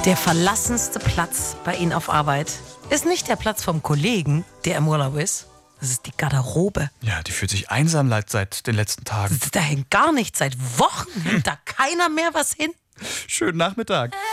Der verlassenste Platz bei Ihnen auf Arbeit ist nicht der Platz vom Kollegen, der im Urlaub ist. Das ist die Garderobe. Ja, die fühlt sich einsam seit den letzten Tagen. Da hängt gar nichts. Seit Wochen hängt da keiner mehr was hin. Schönen Nachmittag.